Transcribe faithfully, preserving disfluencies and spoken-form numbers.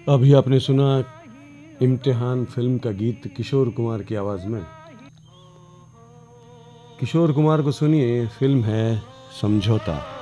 अभी आपने सुना इम्तिहान फिल्म का गीत किशोर कुमार की आवाज़ में। किशोर कुमार को सुनिए, फिल्म है समझौता।